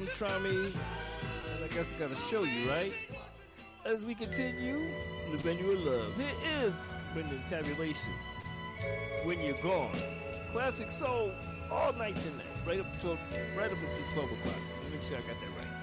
try me, and I guess I gotta show you, right? As we continue, the menu of love. Here is Brendan Tabulations. When You're Gone. Classic soul all night tonight. Right up until 12 o'clock. Let me make sure I got that right.